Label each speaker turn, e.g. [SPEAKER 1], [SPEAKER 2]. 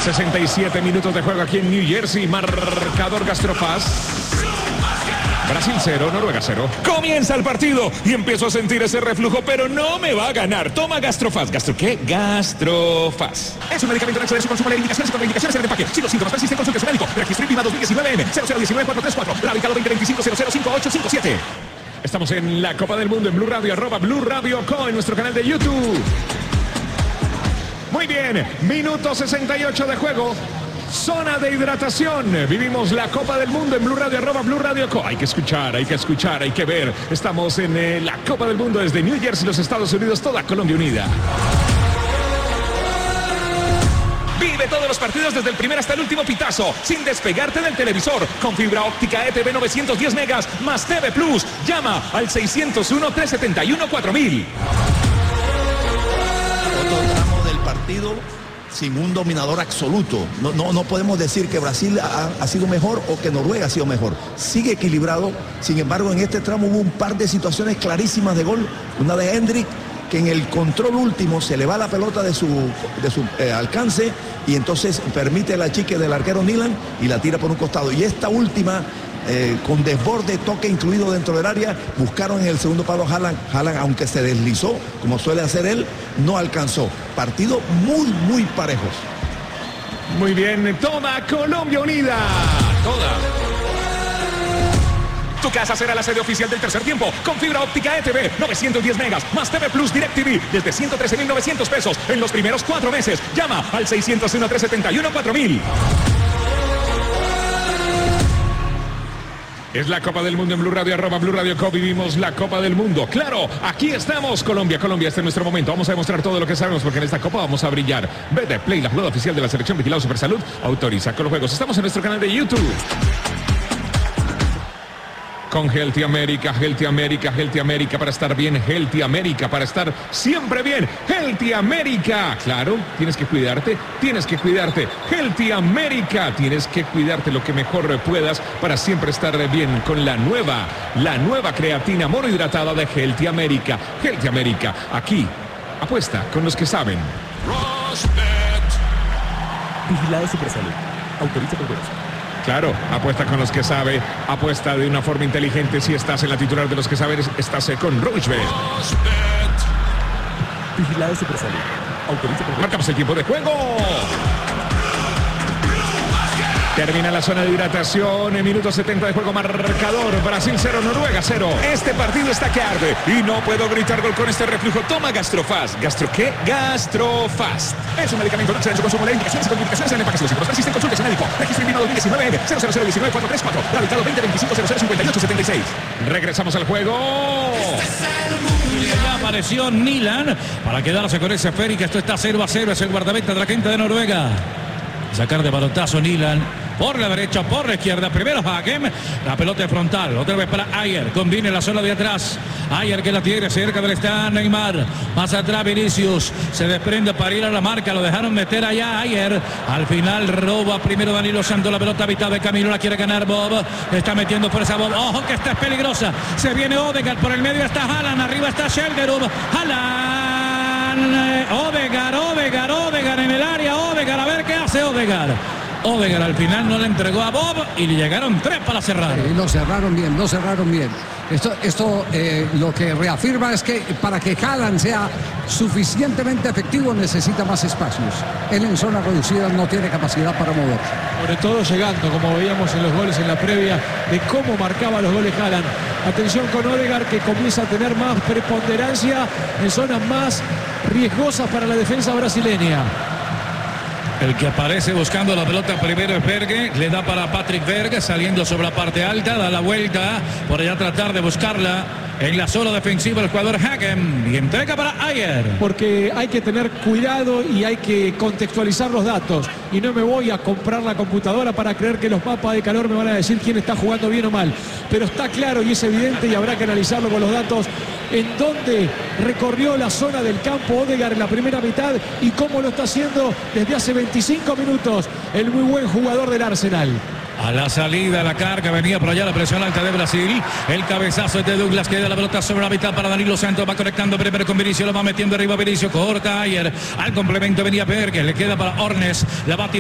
[SPEAKER 1] 67 minutos de juego aquí en New Jersey. Marcador Gastrofast. Brasil 0, Noruega 0. Comienza el partido y empiezo a sentir ese reflujo, pero no me va a ganar. Toma Gastrofast. ¿Gastro qué? Gastrofast. Es un medicamento anexo de su consumo. Leer indicaciones y contraindicaciones en el empaque. Si los síntomas persisten, consulte a su médico. Registro INVIMA 2019 M 0019-434. Radicado 2025-005857. Estamos en la Copa del Mundo en Blue Radio, @Blue Radio Co, en nuestro canal de YouTube. Muy bien, minuto 68 de juego. Zona de hidratación. Vivimos la Copa del Mundo en Blue Radio, @Blue Radio Co. Hay que escuchar, hay que ver. Estamos en la Copa del Mundo desde New Jersey, los Estados Unidos, toda Colombia unida. Vive todos los partidos desde el primer hasta el último pitazo, sin despegarte del televisor, con fibra óptica ETV 910 megas, más TV Plus. Llama al 601-371-4000.
[SPEAKER 2] Otro tramo del partido sin un dominador absoluto. No podemos decir que Brasil ha sido mejor o que Noruega ha sido mejor. Sigue equilibrado. Sin embargo, en este tramo hubo un par de situaciones clarísimas de gol. Una de Hendrik, que en el control último se le va la pelota de su alcance y entonces permite el achique del arquero Nilan y la tira por un costado. Y esta última, con desborde, toque incluido dentro del área, buscaron en el segundo palo a Haaland. Haaland, aunque se deslizó, como suele hacer él, no alcanzó. Partido muy parejos.
[SPEAKER 1] Muy bien, toma Colombia unida. Toda. Tu casa será la sede oficial del tercer tiempo, con fibra óptica ETV, 910 megas, más TV Plus DirecTV, desde 113.900 pesos en los primeros 4 meses. Llama al 601-371-4000. Es la Copa del Mundo en Blue Radio, @Blue Radio Co. Vivimos la Copa del Mundo. Claro, aquí estamos, Colombia, este es nuestro momento. Vamos a demostrar todo lo que sabemos, porque en esta Copa vamos a brillar. BD Play, la jugada oficial de la selección vigilado Supersalud, autoriza con los juegos. Estamos en nuestro canal de YouTube. Con Healthy America, para estar bien, Healthy America, para estar siempre bien, Healthy America. Claro, tienes que cuidarte, Healthy America, tienes que cuidarte lo que mejor puedas para siempre estar bien con la nueva creatina monohidratada de Healthy America. Healthy America, aquí, apuesta con los que saben.
[SPEAKER 3] Vigilado Supersalud, autoriza con juegos.
[SPEAKER 1] Claro, apuesta con los que sabe, apuesta de una forma inteligente. Si estás en la titular de los que saben, estás con Rochbet.
[SPEAKER 3] Vigilado Supersalud, autoriza con juegos.
[SPEAKER 1] Marcamos el tiempo de juego. Termina la zona de hidratación en minuto 70 de juego. Marcador, Brasil 0, Noruega 0. Este partido está que arde y no puedo gritar gol con este reflujo. Toma Gastrofast. ¿Gastro qué? Gastrofast. Es un medicamento en su consumo. Leer indicaciones y contraindicaciones en el empaque. Si los síntomas persisten, consulte a su médico. Registro INVIMA 2019 0019-434. Radicado 2025-005876. Regresamos al juego.
[SPEAKER 4] Ya apareció Nilan para quedarse con esa esférica. Esto está 0-0. Es el guardameta de la gente de Noruega. Sacar de balotazo Nilan. Por la derecha, por la izquierda. Primero Hakem. La pelota de frontal. Otra vez para Ayer. Combina en la zona de atrás. Ayer que la tiene cerca del stand. Neymar. Más atrás Vinicius. Se desprende para ir a la marca. Lo dejaron meter allá Ayer. Al final roba primero Danilo Santos. La pelota mitad de camino. La quiere ganar Bob. Está metiendo fuerza Bob. Ojo que esta es peligrosa. Se viene Odegaard. Por el medio está Haaland. Arriba está Schelgerud. Haaland. Odegaard en el área. Odegaard. A ver qué hace Odegaard. Odegaard al final no le entregó a Bob y le llegaron 3 para cerrar.
[SPEAKER 5] Lo cerraron bien. Esto lo que reafirma es que para que Haaland sea suficientemente efectivo necesita más espacios. Él en zona reducida no tiene capacidad para mover.
[SPEAKER 6] Sobre todo llegando, como veíamos en los goles en la previa, de cómo marcaba los goles Haaland. Atención con Odegaard, que comienza a tener más preponderancia en zonas más riesgosas para la defensa brasileña.
[SPEAKER 4] El que aparece buscando la pelota primero es Berge, le da para Patrick Berg, saliendo sobre la parte alta, da la vuelta, por allá tratar de buscarla en la zona defensiva el jugador Hakem y entrega para Ayer.
[SPEAKER 6] Porque hay que tener cuidado y hay que contextualizar los datos. Y no me voy a comprar la computadora para creer que los mapas de calor me van a decir quién está jugando bien o mal. Pero está claro y es evidente y habrá que analizarlo con los datos en dónde recorrió la zona del campo Odegaard en la primera mitad y cómo lo está haciendo desde hace 25 minutos el muy buen jugador del Arsenal.
[SPEAKER 4] A la salida, la carga, venía por allá la presión alta de Brasil. El cabezazo es de Douglas, queda la pelota sobre la mitad para Danilo Santos. Va conectando primero con Vinicius, lo va metiendo arriba Vinicius. Corta Ayer. Al complemento venía Berger, le queda para Ornes. La va